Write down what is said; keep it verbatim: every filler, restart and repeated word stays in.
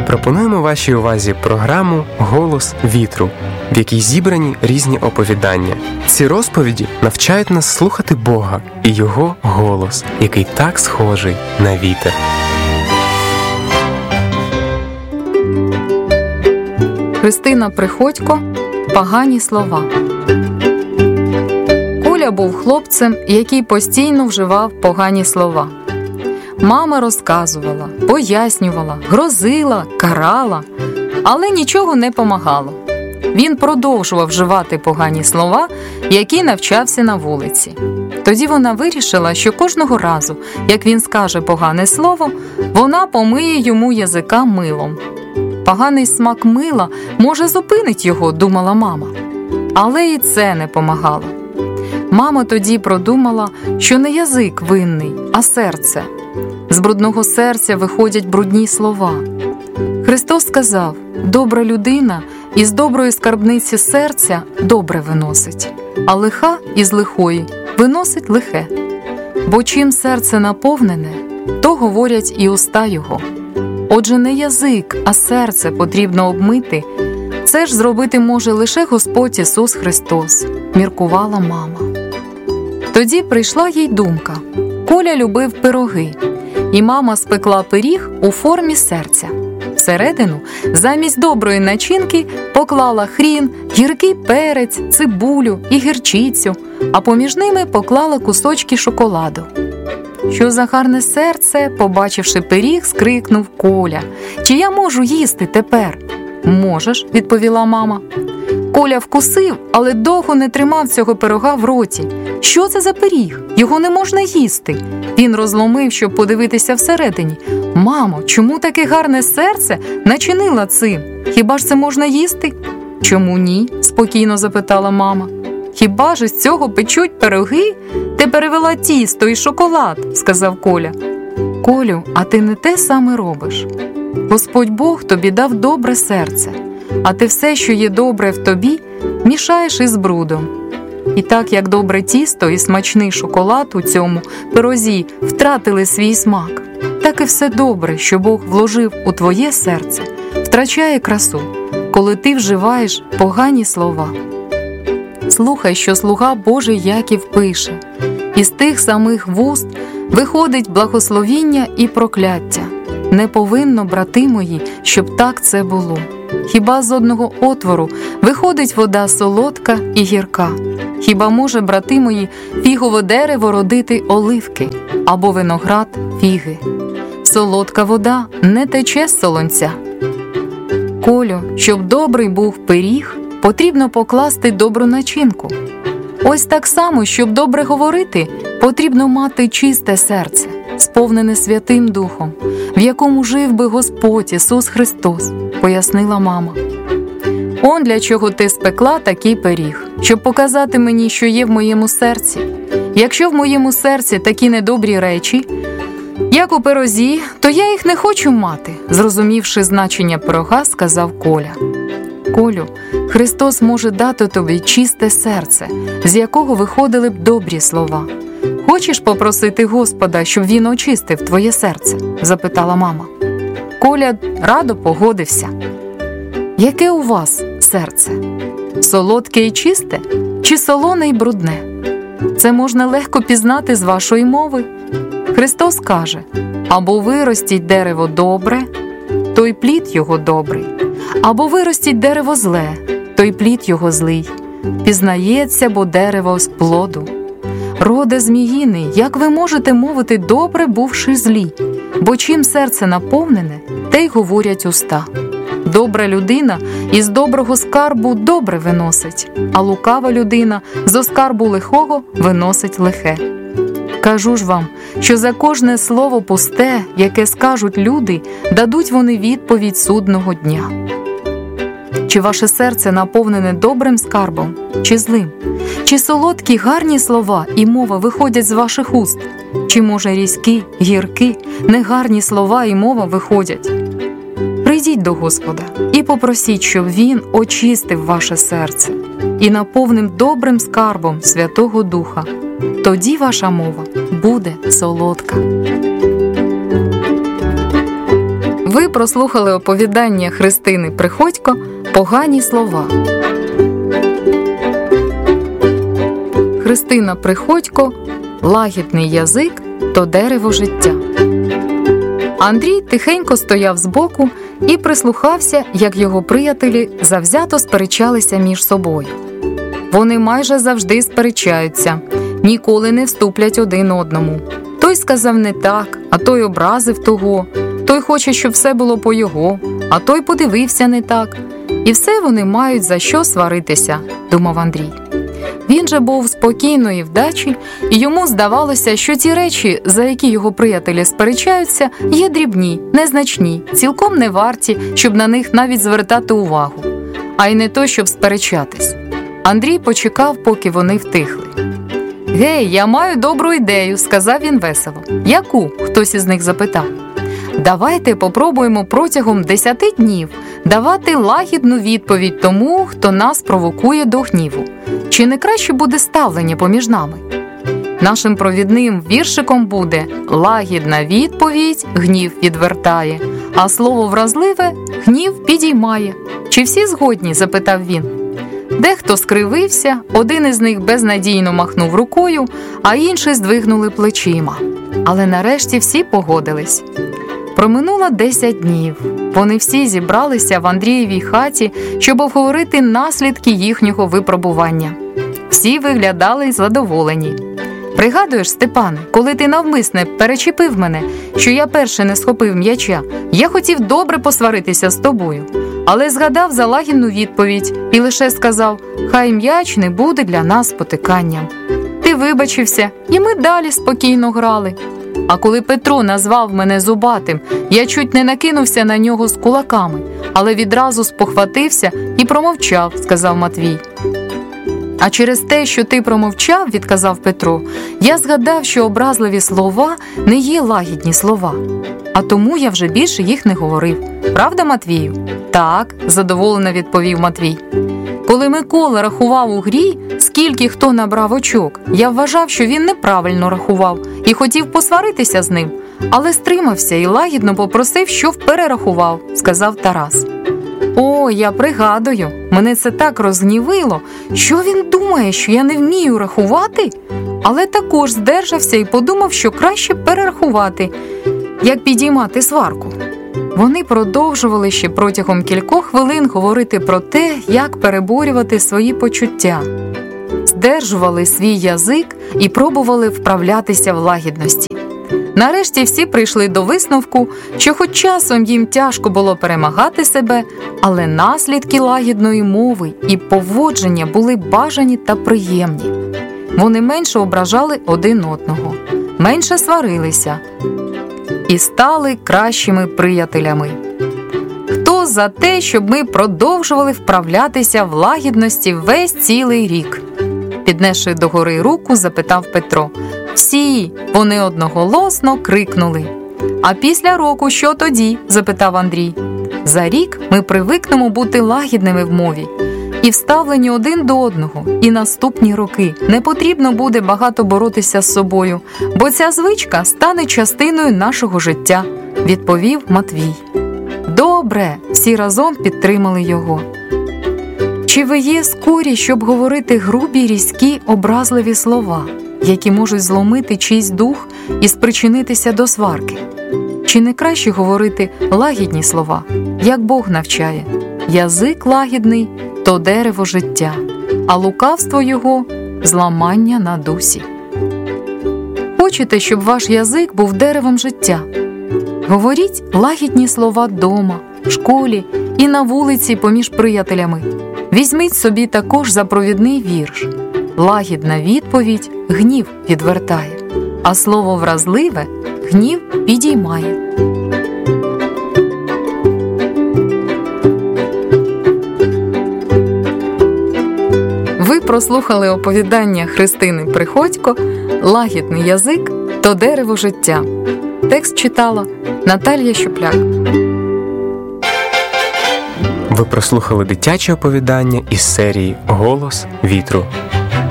Пропонуємо вашій увазі програму «Голос вітру», в якій зібрані різні оповідання. Ці розповіді навчають нас слухати Бога і Його голос, який так схожий на вітер. Христина Приходько «Погані слова». Коля був хлопцем, який постійно вживав погані слова. Мама розказувала, пояснювала, грозила, карала, але нічого не помагало. Він продовжував вживати погані слова, які навчався на вулиці. Тоді вона вирішила, що кожного разу, як він скаже погане слово, вона помиє йому язика милом. Поганий смак мила, може, зупинить його, думала мама. Але і це не помагало. Мама тоді продумала, що не язик винний, а серце. З брудного серця виходять брудні слова. Христос сказав: «Добра людина із доброї скарбниці серця добре виносить, а лиха із лихої виносить лихе. Бо чим серце наповнене, то говорять і уста його». Отже, не язик, а серце потрібно обмити. Це ж зробити може лише Господь Ісус Христос, міркувала мама. Тоді прийшла їй думка. Коля любив пироги, і мама спекла пиріг у формі серця. Всередину, замість доброї начинки, поклала хрін, гіркий перець, цибулю і гірчицю, а поміж ними поклала кусочки шоколаду. «Що за гарне серце!» – побачивши пиріг, скрикнув Коля. «Чи я можу їсти тепер?» «Можеш», – відповіла мама. Коля вкусив, але довго не тримав цього пирога в роті. Що це за пиріг? Його не можна їсти. Він розломив, щоб подивитися всередині. «Мамо, чому таке гарне серце начинила цим? Хіба ж це можна їсти?» «Чому ні?» – спокійно запитала мама. «Хіба ж із цього печуть пироги? Ти перевела тісто і шоколад», – сказав Коля. «Колю, а ти не те саме робиш. Господь Бог тобі дав добре серце, а ти все, що є добре в тобі, мішаєш із брудом. І так, як добре тісто і смачний шоколад у цьому пирозі втратили свій смак, так і все добре, що Бог вложив у твоє серце, втрачає красу, коли ти вживаєш погані слова. Слухай, що слуга Божий Яків пише. Із тих самих вуст виходить благословіння і прокляття. Не повинно, брати мої, щоб так це було. Хіба з одного отвору виходить вода солодка і гірка? Хіба може, брати мої, фігове дерево родити оливки, або виноград фіги? Солодка вода не тече з солонця. Колю, щоб добрий був пиріг, потрібно покласти добру начинку. Ось так само, щоб добре говорити, потрібно мати чисте серце, сповнене Святим Духом, в якому жив би Господь Ісус Христос, пояснила мама. Он для чого ти спекла такий пиріг, щоб показати мені, що є в моєму серці. Якщо в моєму серці такі недобрі речі, як у пирозі, то я їх не хочу мати, зрозумівши значення пирога, сказав Коля. Колю, Христос може дати тобі чисте серце, з якого виходили б добрі слова. Хочеш попросити Господа, щоб Він очистив твоє серце? Запитала мама. Коля радо погодився. Яке у вас серце? Солодке і чисте? Чи солоне і брудне? Це можна легко пізнати з вашої мови. Христос каже: або виростіть дерево добре, то й плід його добрий, або виростіть дерево зле, то й плід його злий. Пізнається, бо дерево з плоду. Роде зміїний, як ви можете мовити добре, бувши злі? Бо чим серце наповнене, те й говорять уста. Добра людина із доброго скарбу добре виносить, а лукава людина з оскарбу лихого виносить лихе. Кажу ж вам, що за кожне слово пусте, яке скажуть люди, дадуть вони відповідь судного дня. Чи ваше серце наповнене добрим скарбом, чи злим? Чи солодкі, гарні слова і мова виходять з ваших уст? Чи, може, різкі, гіркі, негарні слова і мова виходять? Прийдіть до Господа і попросіть, щоб Він очистив ваше серце і наповнив добрим скарбом Святого Духа. Тоді ваша мова буде солодка. Ви прослухали оповідання Христини Приходько «Погані слова». Христина Приходько «Лагідний язик то дерево життя». Андрій тихенько стояв збоку і прислухався, як його приятелі завзято сперечалися між собою. Вони майже завжди сперечаються, ніколи не вступлять один одному. Той сказав не так, а той образив того, той хоче, щоб все було по його, а той подивився не так. І все вони мають за що сваритися, думав Андрій. Він же був спокійної вдачі, і йому здавалося, що ті речі, за які його приятелі сперечаються, є дрібні, незначні, цілком не варті, щоб на них навіть звертати увагу. А й не то, щоб сперечатись. Андрій почекав, поки вони втихли. «Гей, я маю добру ідею», – сказав він весело. «Яку?» – хтось із них запитав. «Давайте попробуємо протягом десяти днів давати лагідну відповідь тому, хто нас провокує до гніву. Чи не краще буде ставлення поміж нами? Нашим провідним віршиком буде «Лагідна відповідь гнів відвертає, а слово вразливе гнів підіймає». Чи всі згодні?» – запитав він. Дехто скривився, один із них безнадійно махнув рукою, а інші здвигнули плечима. Але нарешті всі погодились. Проминуло десять днів. Вони всі зібралися в Андрієвій хаті, щоб обговорити наслідки їхнього випробування. Всі виглядали задоволені. «Пригадуєш, Степане, коли ти навмисне перечепив мене, що я перше не схопив м'яча, я хотів добре посваритися з тобою, але згадав за лагідну відповідь і лише сказав, хай м'яч не буде для нас спотиканням. Ти вибачився, і ми далі спокійно грали. А коли Петро назвав мене зубатим, я чуть не накинувся на нього з кулаками, але відразу спохватився і промовчав», – сказав Матвій. «А через те, що ти промовчав, – відказав Петро, – я згадав, що образливі слова не є лагідні слова. А тому я вже більше їх не говорив. Правда, Матвію?» «Так», – задоволено відповів Матвій. «Коли Микола рахував у грі, скільки хто набрав очок, я вважав, що він неправильно рахував і хотів посваритися з ним, але стримався і лагідно попросив, щоб перерахував», – сказав Тарас. «О, я пригадую, мене це так розгнівило, що він думає, що я не вмію рахувати, але також здержався і подумав, що краще перерахувати, як підіймати сварку». Вони продовжували ще протягом кількох хвилин говорити про те, як переборювати свої почуття. Здержували свій язик і пробували вправлятися в лагідності. Нарешті всі прийшли до висновку, що хоч часом їм тяжко було перемагати себе, але наслідки лагідної мови і поводження були бажані та приємні. Вони менше ображали один одного, менше сварилися і стали кращими приятелями. Хто за те, щоб ми продовжували вправлятися в лагідності весь цілий рік? Піднесши догори руку, запитав Петро. Всі, вони одноголосно крикнули. А після року що тоді? Запитав Андрій. За рік ми привикнемо бути лагідними в мові і вставлені один до одного, і наступні роки не потрібно буде багато боротися з собою, бо ця звичка стане частиною нашого життя, відповів Матвій. Добре, всі разом підтримали його. Чи ви є скорі, щоб говорити грубі, різкі, образливі слова, які можуть зломити чийсь дух і спричинитися до сварки? Чи не краще говорити лагідні слова, як Бог навчає? Язик лагідний – то дерево життя, а лукавство його – зламання на дусі. Хочете, щоб ваш язик був деревом життя? Говоріть лагідні слова дома, в школі і на вулиці поміж приятелями. Візьміть собі також запровідний вірш. Лагідна відповідь гнів відвертає, а слово вразливе гнів підіймає. Ви прослухали оповідання Христини Приходько «Лагідний язик – то дерево життя». Текст читала Наталія Щупляк. Ви прослухали дитяче оповідання із серії «Голос вітру».